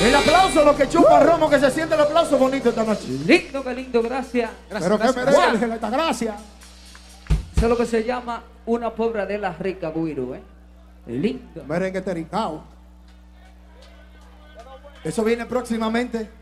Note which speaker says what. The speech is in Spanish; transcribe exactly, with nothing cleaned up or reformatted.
Speaker 1: El aplauso, los que chupan romo, que se siente el aplauso bonito esta noche.
Speaker 2: Lindo, qué lindo, gracias. Gracias,
Speaker 1: Pero
Speaker 2: gracias.
Speaker 1: qué merece esta gracia.
Speaker 2: Eso es lo que se llama una pobre de las ricas, Guiro, ¿eh? Lindo.
Speaker 1: Merengue tericao. Eso viene próximamente.